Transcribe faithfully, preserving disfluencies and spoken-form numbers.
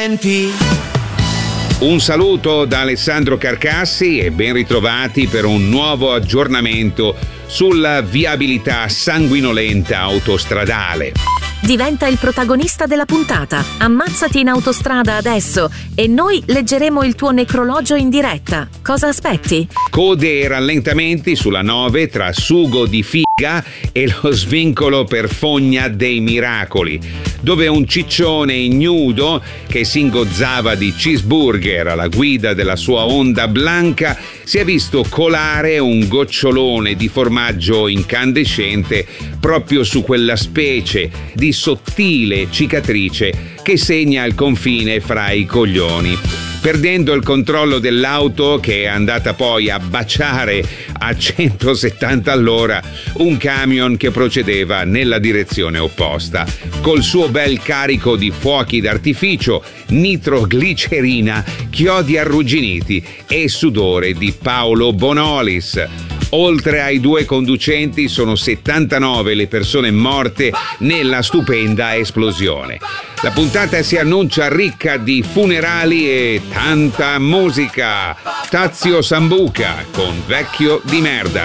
moventi. Un saluto da Alessandro Carcassi e ben ritrovati per un nuovo aggiornamento sulla viabilità sanguinolenta autostradale. Diventa il protagonista della puntata. Ammazzati in autostrada adesso e noi leggeremo il tuo necrologio in diretta. Cosa aspetti? Code e rallentamenti sulla nove tra Sugo di Figa e lo svincolo per Fogna dei Miracoli, dove un ciccione ignudo che si ingozzava di cheeseburger alla guida della sua Honda Blanca si è visto colare un gocciolone di formaggio incandescente proprio su quella specie di sottile cicatrice che segna il confine fra i coglioni. Perdendo il controllo dell'auto, che è andata poi a baciare a centosettanta all'ora un camion che procedeva nella direzione opposta, col suo bel carico di fuochi d'artificio, nitroglicerina, chiodi arrugginiti e sudore di Paolo Bonolis. Oltre ai due conducenti sono settantanove le persone morte nella stupenda esplosione. La puntata si annuncia ricca di funerali e tanta musica. Tazio Sambuca con Vecchio di merda.